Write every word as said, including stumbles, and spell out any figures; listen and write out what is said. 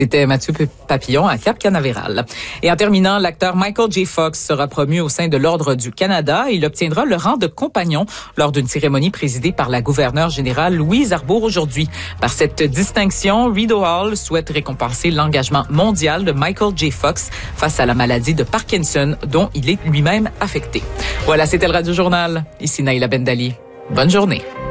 C'était Mathieu Papillon à Cap Canaveral. Et en terminant, l'acteur Michael J. Fox sera promu au sein de l'Ordre du Canada. Il obtiendra le rang de compagnon lors d'une cérémonie présidée par la gouverneure générale Louise Arbour aujourd'hui. Par cette distinction, Rideau Hall souhaite récompenser l'engagement mondial de Michael J. Fox face à la maladie de Parkinson dont il est lui-même affecté. Voilà, c'était le Radio Journal. Ici Naïla Bendali. Bonne journée.